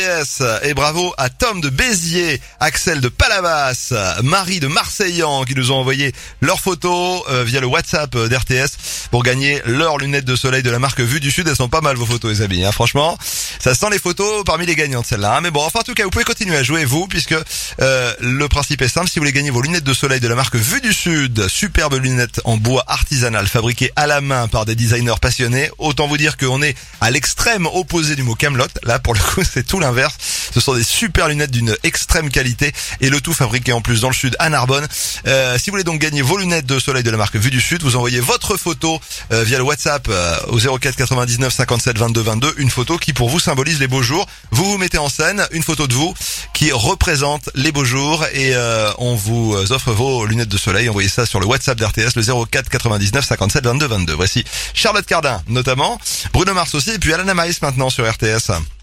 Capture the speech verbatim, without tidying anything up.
Yes, et bravo à Tom de Béziers, Axel de Palavas, Marie de Marseillan qui nous ont envoyé leurs photos euh, via le WhatsApp d'R T S pour gagner leurs lunettes de soleil de la marque Vue du Sud. Elles sont pas mal vos photos les amis, hein, franchement. Ça sent les photos parmi les gagnantes celles-là. Hein. Mais bon, enfin en tout cas, vous pouvez continuer à jouer vous puisque euh, le principe est simple. Si vous voulez gagner vos lunettes de soleil de la marque Vue du Sud, superbes lunettes en bois artisanal fabriquées à la main par des designers passionnés. Autant vous dire qu'on est à l'extrême opposé du mot Camelot. Là, pour le coup, c'est tout l'inverse. Ce sont des super lunettes d'une extrême qualité et le tout fabriqué en plus dans le sud à Narbonne. Euh, si vous voulez donc gagner vos lunettes de soleil de la marque Vue du Sud, vous envoyez votre photo euh, via le WhatsApp euh, au zéro quatre quatre-vingt-dix-neuf cinquante-sept vingt-deux vingt-deux, une photo qui pour vous symbolise les beaux jours. Vous vous mettez en scène une photo de vous qui représente les beaux jours et euh, on vous offre vos lunettes de soleil. Envoyez ça sur le WhatsApp d'R T S, le zéro quatre quatre-vingt-dix-neuf cinquante-sept vingt-deux vingt-deux. Voici Charlotte Cardin notamment, Bruno Mars aussi et puis Alana Maïs maintenant sur R T S.